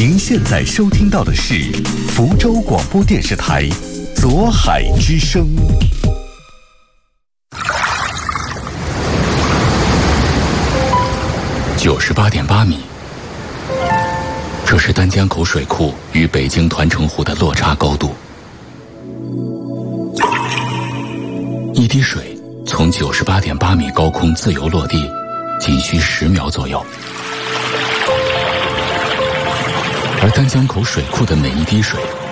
您现在收听到的是福州广播电视台左海之声。98.8米，这是丹江口水库与北京团城湖的落差高度。一滴水从98.8米高空自由落地，仅需10秒左右。而丹江口水库的每一滴水